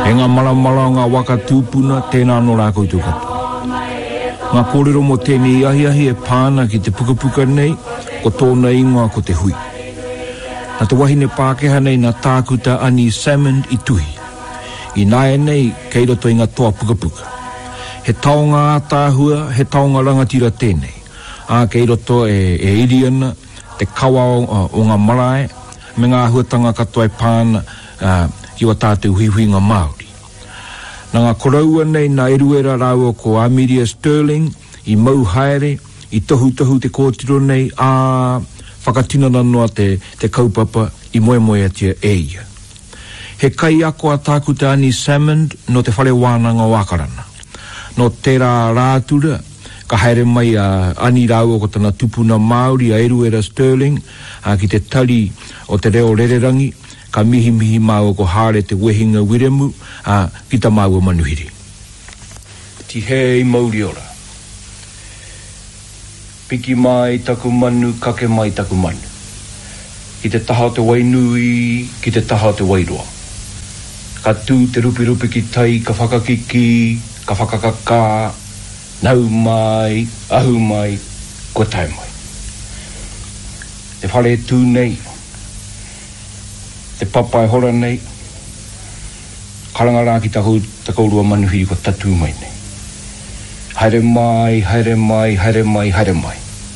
E ngā malamala ngā waka tūpuna, tēnā no rā koutou katoa. Ngā kōrero mo tēnei ahi e pāna ki te pukapuka nei, ko tōna ingoa ko te hui. Nā te wahine Pākehā nei nā tākuta Annie Salmond i tuhi. I nāe nei kei roto i ngā toa pukapuka. He taonga ātāhua, he taonga rangatira tēnei. Kei roto e iriana, te kawa o ngā marae, me ngā huatanga katoa e pāna ki wa tātou hui ngā Māori. Nā ngā koraua nei nā eruera rāua ko Amelia Sterling, i mau haere, i tohu te kōtiro nei, whakatinana noa te kaupapa i moe atia eia. He kai ako a tākuta Annie Salmond no te whare wānanga o Akarana. No tērā rātura, ka haere mai a Annie rāua ko tana tupuna Māori a eruera Sterling, ki te tali o te reo rererangi, ka mihi māua ko hāre te wehinga wiremu, ki ta māua manuhiri. Ti hei Māori ora. Piki mai taku manu, kake mai taku manu. Ki te taha te wainui, ki te taha te wairoa. Ka tū te rupi ki tai, ka whakakiki, ka whakakaka, nau mai, ahu mai, ko tai mai. Te whare tū nei, te papai hora nei, karangara ki ta kaurua manuhiri ko tatu mai nei. Haere mai, haere mai, haere mai, haere mai.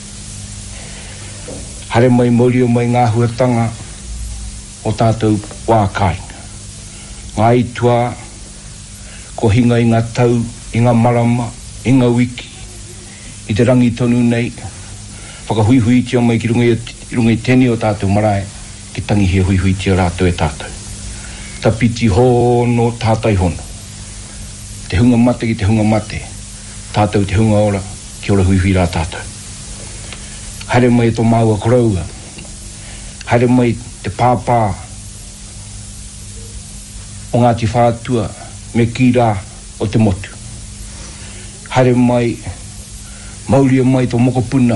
Haere mai maurio mai ngā huatanga o tātou wākainga. Ngā itua, ko hinga i ngā tau, i ngā marama, i ngā wiki, i te rangi tonu nei, whakahuihui tia mai ki rungai teni o tātou marae, ki tangi he huihui tia rātou e tātou. Ta piti hono, tātai hono. Te hunga mate ki te hunga mate, tātou te hunga ora, ki ora huihui rā tātou. Haere mai tō māua koraua, haere mai te pāpā, o Ngāti Whātua, me ki rā o te motu. Haere mai, mauria mai tō mokopuna,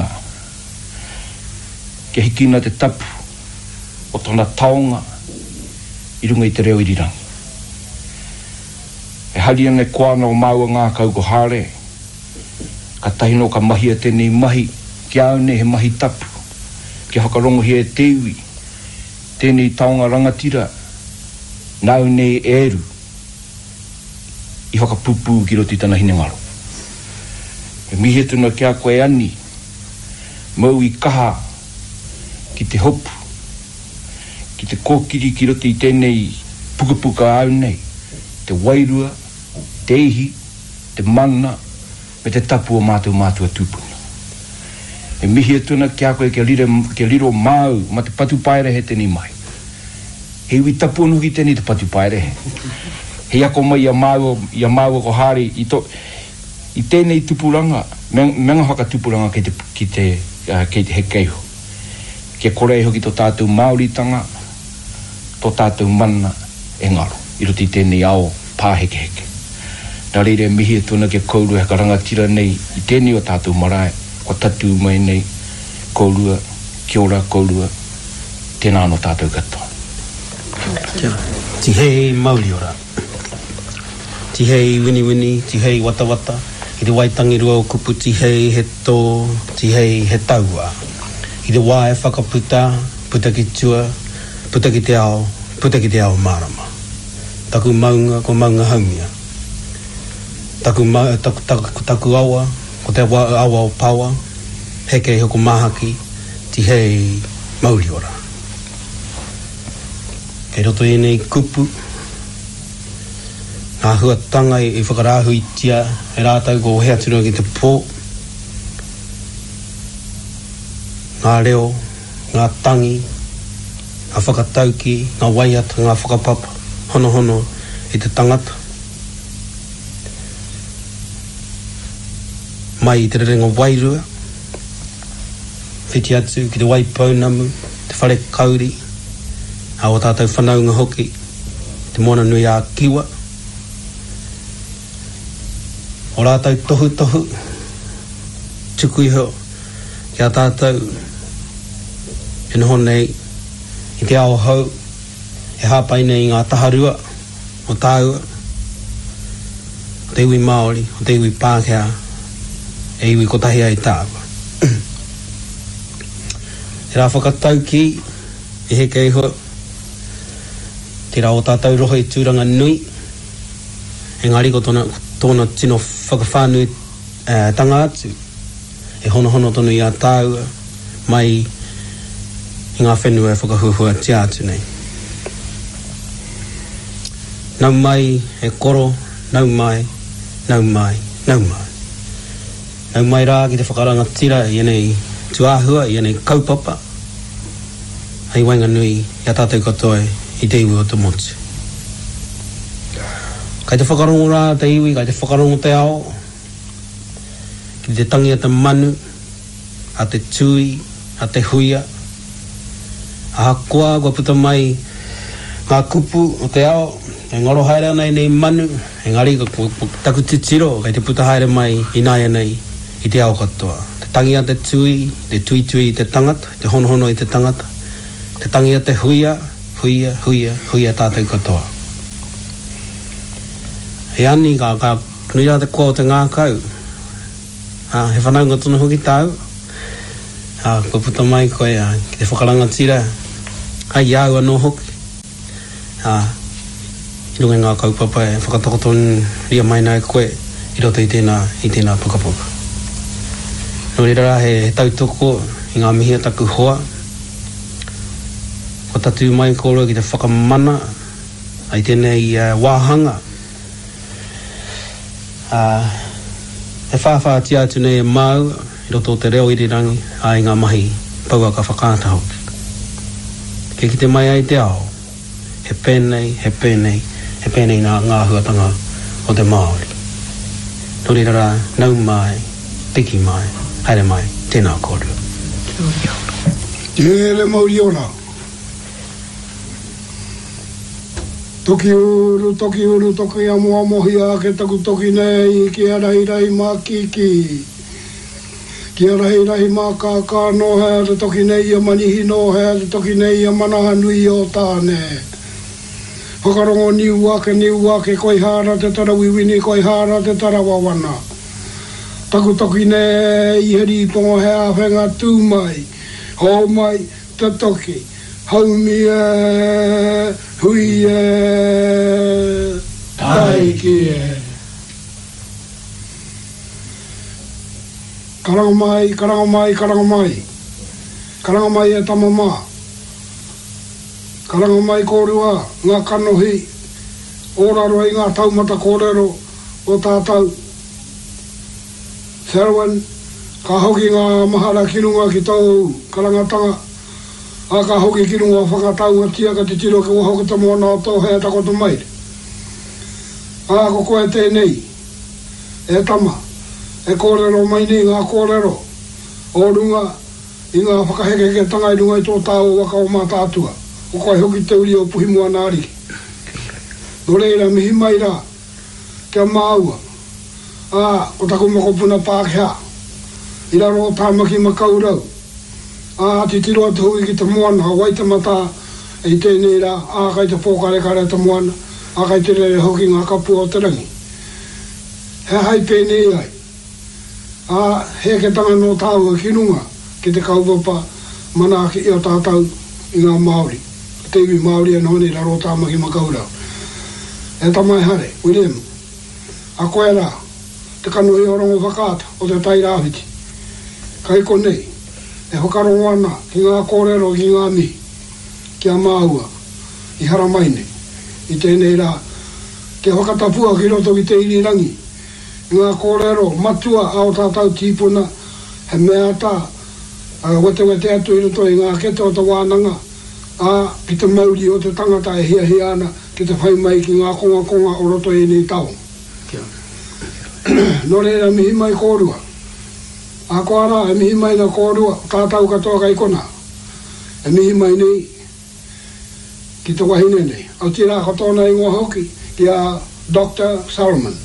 ke hikina te tapu, o tōna taonga, i runga i te reo irirangi. E hari ane koana o māua ngā kau ko hāre, ka tahino ka mahia tēnei mahi, ki aune he mahi tapu, ki whakarongo he e teiwi, tēnei taonga rangatira, nau nei eru, i whakapupu ki roti tana hinengaro. E mihe tuna kia koe ani, mau i kaha, ki te hopu, ki te kōkiri ki roti i tēnei pukapuka au nei, te wairua, te ihi, te mana, me te tapu o mātua tūpuna. E mihi tuna kia koe ke liro māu, ma te patu paere he tēnei mai. Hei ui tapu anu ki tēnei te patu paere he. Hei ako mai ia māua ko hāri i tēnei tupuranga, menga haka tupuranga ki te he keiho. Kia korei hoki tō tātou Māoritanga, tō tātou mana e ngaro, i roti tēnei ao pāheke. Nā reire mihi tuna kia kourua heka rangatira nei, i tēnei o tātou marae, ko tatu mai nei, kourua, kia ora kourua, tēnā no tātou katoa. Tihei Māori ora. Tihei wini, tihei wata, i te waitangi rua o kupu, tihei he tō, tihei he taua. I te wā e whakaputa, puta ki tua, puta ki te ao marama. Taku maunga, ko maunga haumia. Taku awa, ko te awa o pawa, heke hoko mahaki, tihei Māori ora. Kei roto e nei kupu, ngā huatanga i whakarāhu i tia, e rātau ko hea tūrua ki te pō, ngā reo, ngā tangi, ngā whakatauki, ngā waiata, ngā whakapapa, hono i te tangata. Mai i te rerenga wairua, whiti atu ki te waipaunamu, te whare kauri, a o tātou whanaunga hoki, te mona nui a kiwa. O rātou tohu, tuku iho, ki a tātou, e noho nei, i te ao hau, e hāpai nei ngā taharua, o tāua, te iwi Māori, o te iwi Pākehā, e iwi kotahi ai tāua. Te rā whakatau ki, e he kei hoa, te rā o tātou roho i tūranga nui, engari ko tōna tino whakawhānui tanga atu, e hono tonu i a tāua, mai i ngā whenua e whakahuhua tia atu nei. Nau mai e koro, nau mai, nau mai, nau mai. Nau mai rā ki te whakaranga tira i anei tuāhua, i anei kaupapa, hei wainga nui i a tātou katoe i te iwi o te motu. Kai te whakarongo rā te iwi, kai te whakarongo te ao, ki te tangi a te manu, a te tui, a te huia, a hakoa, kua puta mai ngā kupu o te ao, e ngoro haere nei nei manu, e ngari taku titiro, kai te puta haere mai i nāia nei i te ao katoa. Te tangi a te tui i te tangata, te hono i te tangata, te tangi a te huia, huia tātou katoa. E ani ka nui a te kua o te ngākau, he whanaunga tonu hoki tāu, kua puta mai koe, ki te whakaranga tira, hai iau anō hoki, I runga ngā kaupapa e whakatokotonu ria mai nai koe i roto i tēnā pukapuka. Nō rira he tautoko i ngā mihia taku hoa. Ko tatu mai kōrua ki te whakamana ai tēnei wāhanga. He whāwha tia atu nei e mau i roto te reo irirangi ai ngā mahi paua ka whakāta hoki. Ke ki te mai ai te ao, he pēnei ngā huatanga o te Māori. Nō rira nau mai, tiki mai, haere mai, tēnā kōrua. Tēle Māori ora. Toki uru, toki a mua mohi a ke taku toki nei, ki a rahi mā kiki. Ki a rahi mā kākā no hea te toki nei a manihi no hea te toki nei a manaha nui o tāne. Whakarongo niu ake, koi hara te tara wiwini, koi hara te tara wawana. Taku toki nei, i heri pongo hea whenga tū mai, hau mai, te toki, haumi e, hui e, taiki e. Karanga mai e tamama. Karanga mai kōrua, ngā kanohi, ōraro i ngā taumata kōrero o tātou. Sarwan, ka hoki ngā mahara kirunga ki tau karangatanga, a ka hoki kirunga whakatau a tia ka te tiro ki wahoka ta moana o tō hea takoto mai. A ko koe tēnei, e tama, e kōrero mai ni ngā kōrero, o runga i ngā whakaheke tanga i runga i tō tāo waka o mā tātua. O koe hoki te uri o puhi mua nāri. Nō reira mihi mai rā, kia māua. O taku makopuna Pākehā. I raro o tāmaki makaurau. Te tiro atu hui ki te moana, wai te mata i tēnei rā, kai te pōkare te moana, kai te rere hoki ngā kapu o te rangi. He hai pēnei ai. He ke tanga no tāua ki runga, ki te kaupapa mana ki o tātau i ngā Māori. Te iwi Māori anōni raro tāmaki makaurau. E tamai hare, William, a koe rā, te kanuhi o rongo whakaata o te tai rāwhiti. Kai konei, e whakarongo ana ki ngā kōrero ki ngā mihi, ki a māua, i haramaine, i tēnei rā, ke whakatapua ki roto ki te irirangi, i ngā kōrero matua ao tātau tīpuna, he mea tā, wete atu i roto i ngā kete o te wānanga, ki te mauri o te tangata e hia ana ki te whai mai ki ngā konga o roto e nei tau. Nō reira mihi mai kōrua. A koara e mihi mai na kōrua, tātau katoa kai kona. E mihi mai nei ki te wahine nei. Au tira kotona i ngā hoki ki a Dr. Salman.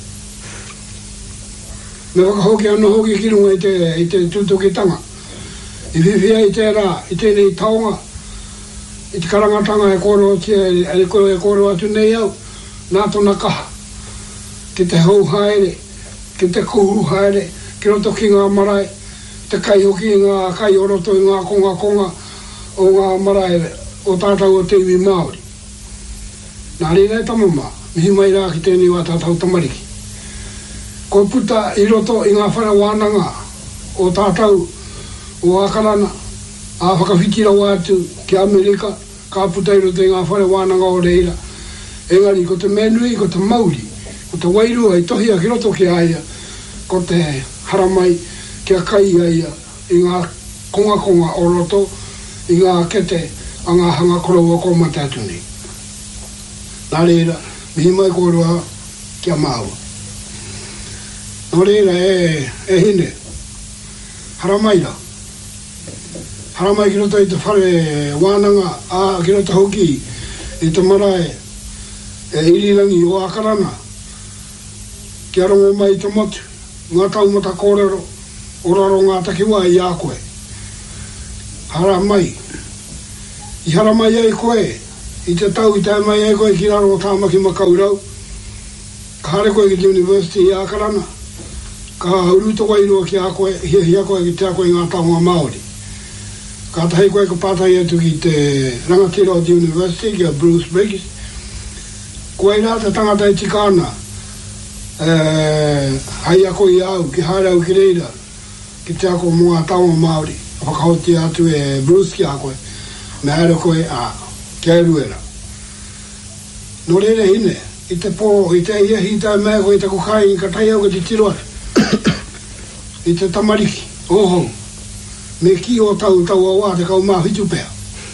Me wakahoki anu hoki ki runga i te tūtukitanga. I whiwhia i tērā, i tēnei taonga, i te karangatanga e koro tia, e koro atu nei au, nā tona kaha. ki te hau haere, ki te kuhu haere, ki roto ki ngā marae, te kai hoki ngā kai o roto i ngā konga o ngā marae o tātau o te iwi Māori. Nā rei tamama, mihi mai rā ki tēnei wā tātau tamariki. Ko puta i roto i ngā whare wānanga o tātau o Akarana, a whakawhitira wātu ki Amerika, ka puta i roto i ngā whare wānanga o Reira. Engari, ko te menui, ko te Māori, ko te wairua i tohia ki roto ki aia, ko te haramai ki a kai aia i ngā konga o roto, i ngā kete a ngā hanga korau ko matatu nei. Nā reira, mihi mai kōrua ki a Māua. Nō reira e hine, haramaira. Haramai ki roto i te whare wānanga, a ki roto hoki i te marae, e irirangi o Akarana, ki arongo mai te motu, ngā taumata kōrero, o raro ngā takiwa i a koe. Haramai. I haramai ai koe, i te tau i tai mai ai koe ki raro o tāmaki makaurau, ka hare koe ki te University i Akarana, ka uruto wairua ki a koe, hia koe ki te a koe i ngā taunga Māori. Ka tahi koe ka pātai atu ki te rangatira o te University, ki a Bruce Breakers. Koe rā te tangata i tikana, hai a koe i au, ki haere au ki reira, ki te ako mua taunga Māori. Whakahoti atu e Bruce ki a koe, me haere koe a kia ruera. No reire hine, i te pō, i te ia hita e mea koe i te kukai i ka tai au ka te tiro atu. I te tamariki, oho, me ki o tau a wā te kau mahitu pēr.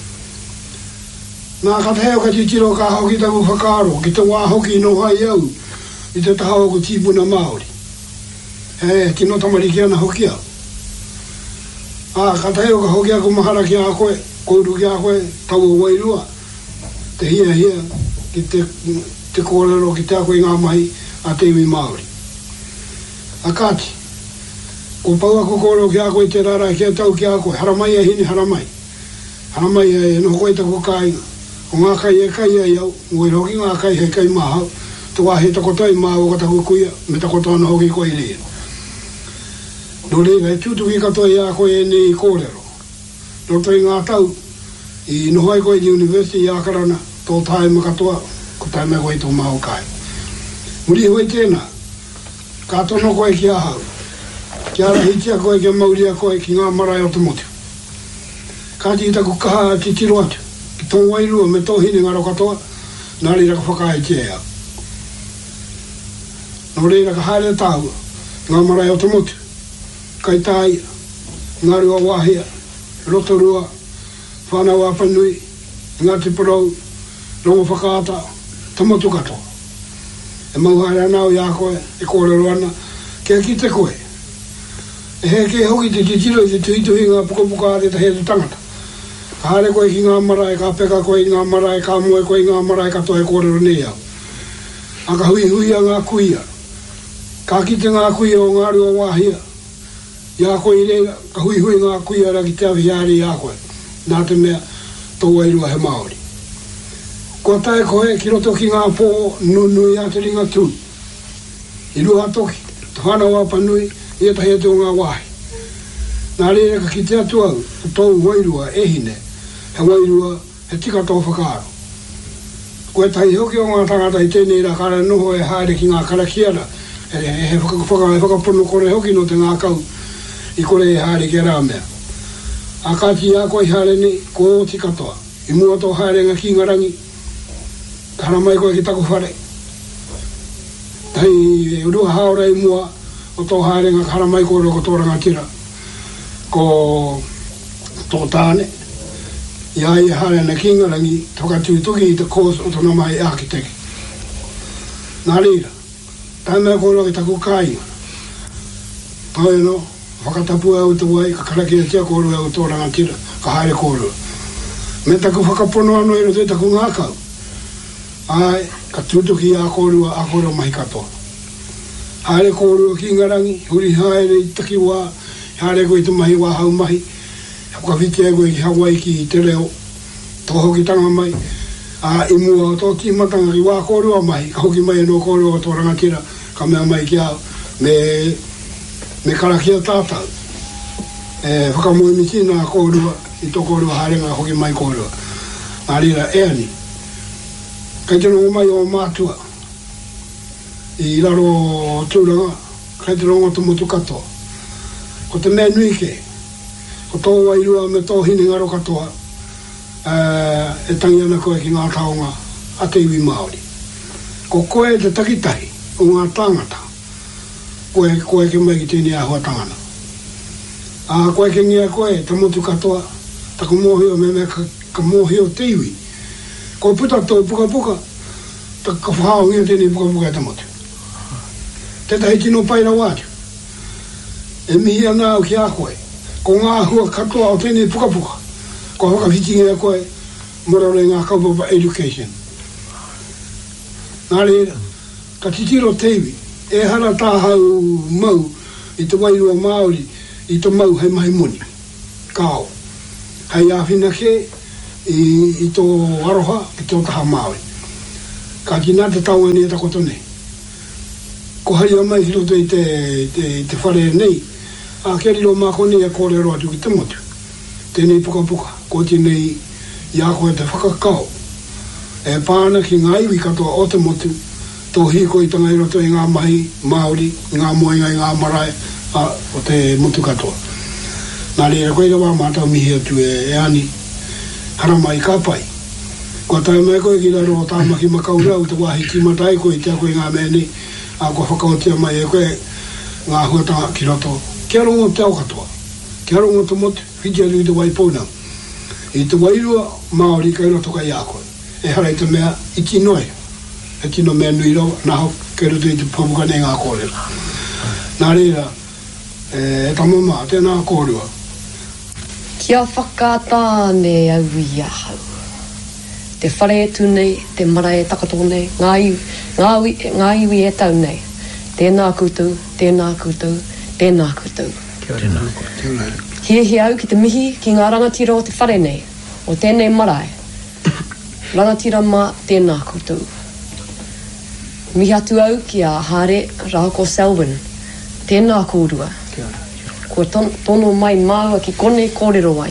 Nā ka te heo ka te tiro ka hoki taku whakaro, ki te wā hoki no hai au, i te tahao ko tīpuna Māori. He, tino tamariki ana hoki au. Ka te heo ka hoki aku mahara ki a koe, kouru ki a koe, tau o wairua. Te hia, ki te kōrero ki te ako i ngā mahi a te iwi Māori. A kāti, ko pau ako kōrero ki a koe te rara ki a tau ki a koe, haramai e hini haramai. Haramai e no koe tako kāinga. O ngā kai e kai e iau, ngoi roki ngā kai he kai mahau, te wāhe takotai mā o katako kuia, me takoto ana hoki koe rea. No reira, e tūtuki katoa i a koe e nei kōrero. Roto i ngā tau, i nohoi koe i University i Akarana, tō tae makatoa, ko tae mea koe tō mao kai. Muri hoi tēnā, ka tono koe ki a hau, ki ara hitia koe ki a mauria koe ki ngā marae o te motu. Ka ti taku kaha ti tiro atu, ki tō wairua me tō hini ngaro katoa, nā reira ka whakae te ea. No reira ka haere tāua, ngā marae o te motu, kai tāia, ngā rua wāhia, rotorua, whānau apanui, ngā te parau, rongo whakaata, tamotu katoa. E mauhaere anau i a koe, e kōrero ana, kia ki te koe. E he ke hoki te titiro i te tuituhi ngā pukapuka a te he te tangata. Ka hare koe ki ngā marae, ka peka koe i ngā marae, ka moe koe i ngā marae katoa e kōrero nei au. A ka hui a ngā kuia. Ka kite ngā kuia o ngā rua wāhia. Ia koe i reira, ka hui ngā kuia ra ki te awiare i a koe. Nā te mea, tō wairua he Māori. Ko tae koe ki roto ki ngā pō nunui a te ringa tū. I rua toki, te whanau apanui, ia tahi atu o ngā wāhi. Nā reira ka ki te atu au, tō wairua e hine, he wairua he tika tō whakaaro. Koe tahi hoki o ngā tangata i tēnei ra kare noho e haere ki ngā karakiara, he whakapono kore hoki no te ngā kau, i kore e haere ki rā mea. A kāti a koe haere ni, ko o ti katoa. I mua tō haere ngā ki ngarangi, haramai koe ki taku whare. Tai rua haora i mua, o tō haere ngā haramai koe roko tō rangatira. Ko tō tāne, ia i haere na ki ngarangi, toka tūtuki i te kōs o tōna mai ākiteki. Nā reira, tai mea koe roko i taku kāinga. Tau e no, whakatapu au te wai, ka karakira tia kōrua au tō rangatira, ka haere kōrua. Me taku whakapono anu e rote taku ngākau. Ai, ka tūtuki a kōrua mahi katoa. Haere kōrua ki ngarangi, huri haere i taki wā, haere koe te mahi wā hau mahi, ka whiti e koe ki Hawaii ki te reo, tō hoki tanga mai, a i mua o tō ki matanga ki wā kōrua mahi, ka hoki mai no kōrua o tō rangatira, ka mea mai kia me karakia tātau whakamui miti nā kōrua I tō kōrua harenga hoki mai kōrua nā rira eani kei te rongo mai o mātua I raro tūranga kei te rongo te motu katoa ko te mea nui ke ko tō wairua me tō hini ngaro katoa e tangi ana koe ki ngā taonga a te iwi Māori ko koe te takitahi o ngā tangata koe ke mai ki tēnei ahua tangana koe ke ngia koe te motu katoa taku mōhio me ka mōhio te iwi ko puta tō puka ta ka whao ngia tēnei puka te motu te tahi tino paira wātu e mihi ana au ki a koe ko ngā ahua katoa o tēnei puka ko haka whiti ngia koe morare ngā kaupapa education nā reira ka titiro te iwi e hara tāhau mau I te wairua Māori I te mau hei mahi moni kao hei āwhina ke I tō aroha I tō taha Māori ka ki nā te taunga ni e takoto nei ko haria mai ki roto I te whare nei a keriro māko nei a kōrero atu ki te motu tēnei puka ko tēnei I a koe te whakakao e pāna ki ngā iwi katoa o te motu tō hiko I tanga I roto I ngā mahi Māori I ngā moenga I ngā marae o te motu katoa nā reira koe rawa mātau mihi atu e ani harama I kāpai kua tai mai koe ki raro o tāmaki makau rau te wahi timatai koe te a koe ngā mene a koe whakaotia mai e koe ngā huatanga ki roto kia rongo te au katoa kia rongo te motu whiti atu I te waipōnau I te wairua Māori kai roto kai a koe e hara I te mea I tinoe e tino mea nui rau nā hau kai roto I te pamuka nei ngā kōrera nā reira e tamama tēnā kōrua kia whakatāne au I ahau te whare etu nei te marae takato nei ngā iwi e tau nei tēnā koutou tēnā koutou tēnā koutou He au ki te mihi ki ngā rangatira o te whare nei o tēnei marae rangatira mā tēnā koutou mihi atu au ki a Hare Rauko Selwyn tēnā kōrua ko tono mai māua ki kone kōrero ai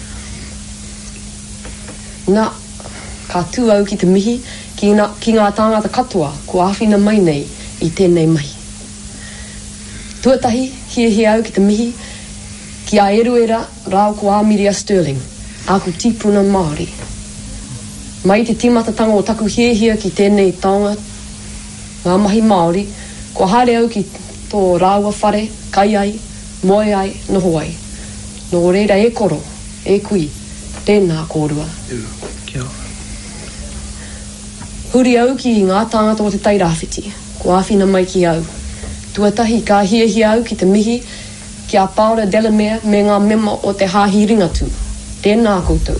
nā ka tū au ki te mihi ki ngā tāngata katoa ko āwhina mai nei I tēnei mahi tuatahi he au ki te mihi ki a Eruera Rauko Amiria Sterling aku tipuna Māori mai te timatatanga o taku hiehia ki tēnei taonga ngā mahi Māori ko haere au ki tō rāua whare kai ai moe ai noho ai no reira e koro e kui tēnā kōrua huri au ki ngā tāngata o te tairāwhiti ko āwhina mai ki au tuatahi ka hiehia au ki te mihi ki a Paula Delamere me ngā mema o te hāhi ringatu tēnā koutou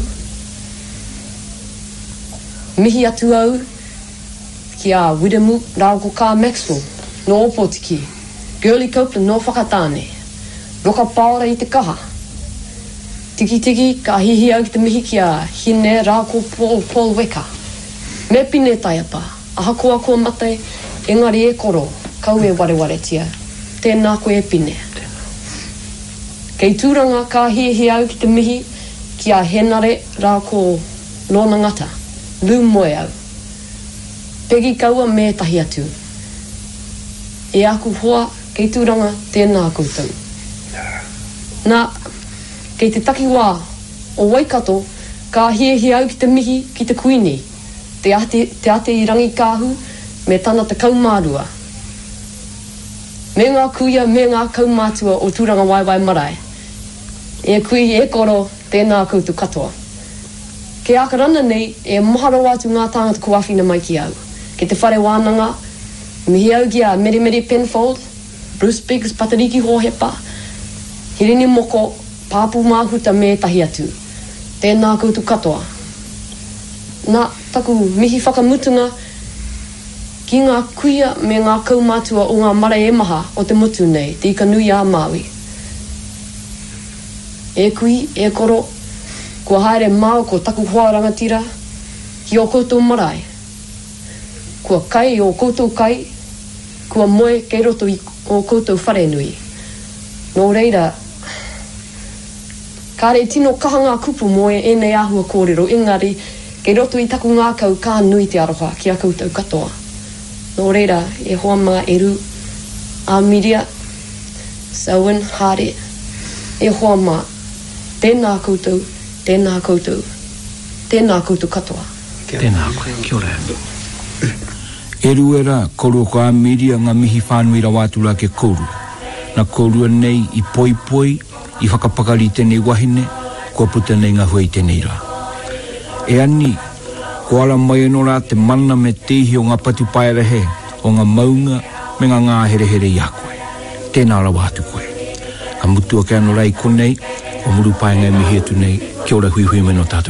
mihi atu au ki a Widemu Rauko Ka Maxwell no Opotiki Girly Copeland no whakatāne roka paora I te kaha tiki ka hihi au ki te mihi ki a Hine Rauko Paul Weka me pine taiapa aha koa mate engari e koro kau e wareware tia tēnā koe e pine kei tūranga ka hihi au ki te mihi ki a Henare Rauko Lona Ngata Lu moe au pegi kaua me tahi atu e aku hoa kei tūranga tēnā koutou nā kei te takiwā o Waikato ka hihi au ki te mihi ki te kuini te ate I rangi kāhu me tana te kaumārua me ngā kuia me ngā kaumātua o tūranga waiwai marae e kui e koro tēnā koutou katoa ke akarana nei e maharo atu ngā tāngata ko āwhina mai ki au ke te whare wānanga mihi au ki a Meri Penfold Bruce Biggs Patariki Hohepa Hirini Moko Pāpū Māhuta me tahi atu tēnā koutou katoa nā taku mihi whakamutunga ki ngā kuia me ngā kaumātua o ngā marae e maha o te motu nei te ika nui a Māui e kui e koro kua haere māu ko taku hoa rangatira ki o koutou marae kua kai o koutou kai kua moe kei roto i o koutou wharenui. Nō reira, ka rei tino kaha ngā kupu moe e nei āhua kōrero, engari, kei roto i taku ngā kau ka nui te aroha ki a koutou katoa. Nō reira, e hoa mā eru, Amiria, Selwyn, Hare, e hoa mā, tēnā koutou, tēnā koutou, tēnā koutou katoa. Tēnā koe, kia ora. E ruera, korua ko Amiria ngā mihi whānui rawātura ke koru. Na korua nei i poi poi, i whakapakari tēnei wahine, kua puta nei ngā hui tēnei rā. E ani, ko ala mai anora te mana me tehi o ngā patu paerehe, o ngā maunga, me ngā here here i a koe. Tēnā rawa atu koe. Ka mutua ke anora i konei, o muru pae ngai mihi atu nei, kia ora hui hui meno tātou.